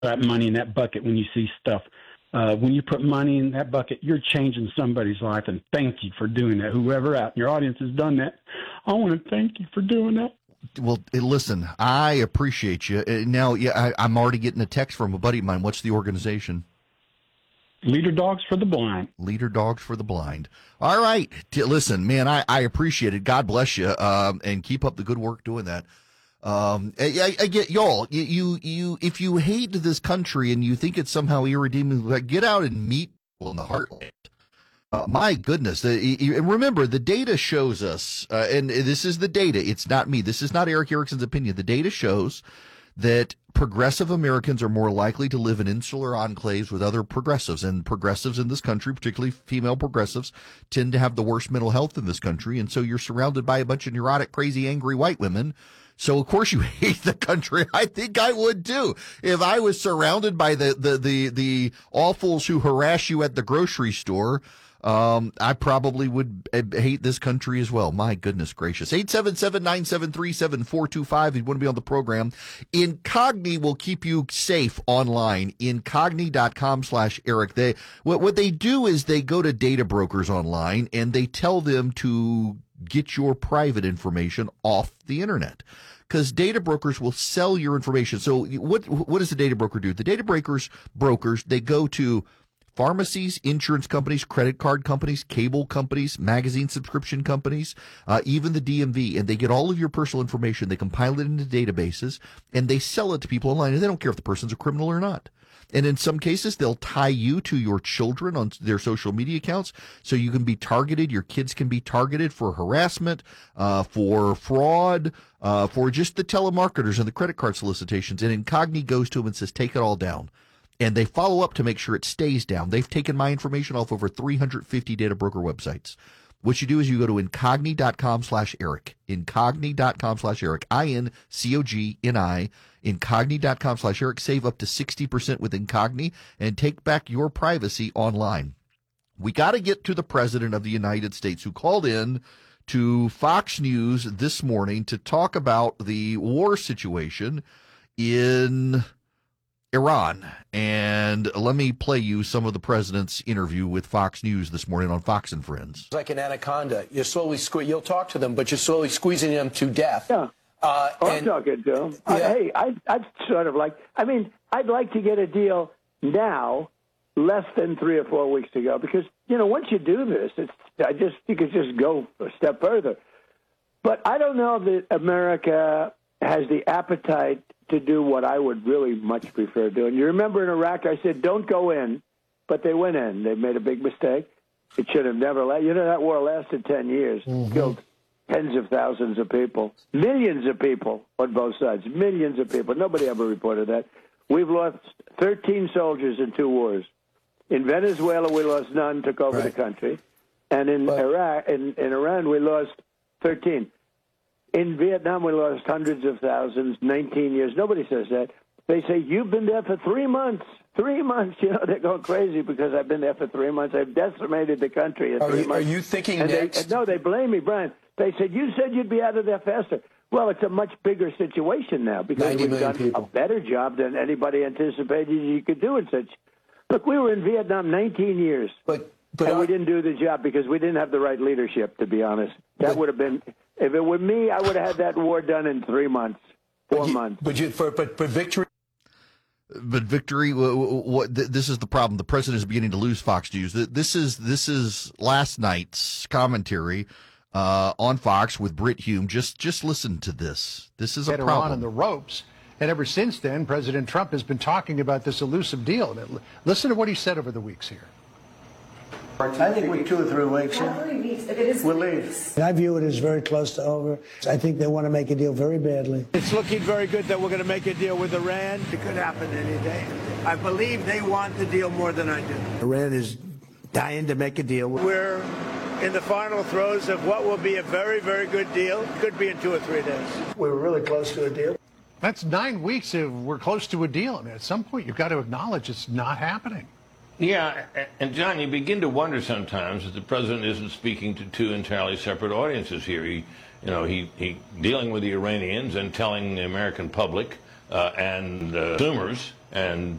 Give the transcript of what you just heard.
that money in that bucket when you see stuff. When you put money in that bucket, you're changing somebody's life, and thank you for doing that. Whoever out in your audience has done that, I want to thank you for doing that. Well, listen, I appreciate you. Now, yeah, I'm already getting a text from a buddy of mine. What's the organization? Leader Dogs for the Blind. Leader Dogs for the Blind. All right. Listen, man, I appreciate it. God bless you, and keep up the good work doing that. I get y'all. You, if you hate this country and you think it's somehow irredeemable, get out and meet people in the heartland. My goodness. Remember, the data shows us, and this is the data. It's not me. This is not Eric Erickson's opinion. The data shows that progressive Americans are more likely to live in insular enclaves with other progressives, and progressives in this country, particularly female progressives, tend to have the worst mental health in this country. And so you're surrounded by a bunch of neurotic, crazy, angry white women. So of course you hate the country. I think I would too. If I was surrounded by the awfuls who harass you at the grocery store, I probably would hate this country as well. My goodness gracious. 877-973-7425. If you want to be on the program. Incogni will keep you safe online. Incogni.com/Eric. What they do is they go to data brokers online and they tell them to get your private information off the internet, because data brokers will sell your information. So what does the data broker do? The data brokers, they go to pharmacies, insurance companies, credit card companies, cable companies, magazine subscription companies, even the DMV, and they get all of your personal information. They compile it into databases, and they sell it to people online, and they don't care if the person's a criminal or not. And in some cases, they'll tie you to your children on their social media accounts so you can be targeted. Your kids can be targeted for harassment, for fraud, for just the telemarketers and the credit card solicitations. And Incogni goes to them and says, take it all down. And they follow up to make sure it stays down. They've taken my information off over 350 data broker websites. What you do is you go to incogni.com/Eric, incogni.com/Eric, INCOGNI, incogni.com/Eric. Save up to 60% with Incogni and take back your privacy online. We got to get to the President of the United States, who called in to Fox News this morning to talk about the war situation in Iran. And let me play you some of the president's interview with Fox News this morning on Fox and Friends. It's like an anaconda. You're slowly you'll talk to them, but you're slowly squeezing them to death. Yeah. I'm talking to them. Yeah. Hey, I'd sort of like, I'd like to get a deal now, less than 3 or 4 weeks ago, because, once you do this, you could just go a step further. But I don't know that America has the appetite to do what I would really much prefer doing. You remember in Iraq, I said, don't go in, but they went in. They made a big mistake. It should have never lasted. That war lasted 10 years, killed tens of thousands of people, millions of people on both sides, millions of people. Nobody ever reported that. We've lost 13 soldiers in 2 wars. In Venezuela, we lost none, took over the country. And in Iraq, in Iran, we lost 13. In Vietnam, we lost hundreds of thousands, 19 years. Nobody says that. They say, you've been there for 3 months. 3 months. They're going crazy because I've been there for 3 months. I've decimated the country in 3 months. Are you thinking next? They blame me, Brian. They said, you said you'd be out of there faster. Well, it's a much bigger situation now because we've done a better job than anybody anticipated you could do in such. Look, we were in Vietnam 19 years. And we didn't do the job because we didn't have the right leadership, to be honest. That would have been, if it were me, I would have had that war done in 3 months, 4 months. But victory. But victory, this is the problem. The president is beginning to lose Fox News. This is last night's commentary on Fox with Brit Hume. Just listen to this. This is a problem. Iran on the ropes. And ever since then, President Trump has been talking about this elusive deal. Listen to what he said over the weeks here. I think we're 2 or 3 weeks. Not 3 weeks. If it is we'll leave. I view it as very close to over. I think they want to make a deal very badly. It's looking very good that we're going to make a deal with Iran. It could happen any day. I believe they want the deal more than I do. Iran is dying to make a deal. We're in the final throes of what will be a very, very good deal. Could be in 2 or 3 days. We were really close to a deal. That's 9 weeks if we're close to a deal. I mean, at some point, you've got to acknowledge it's not happening. Yeah, and John, you begin to wonder sometimes that the president isn't speaking to 2 entirely separate audiences here. He dealing with the Iranians and telling the American public and consumers and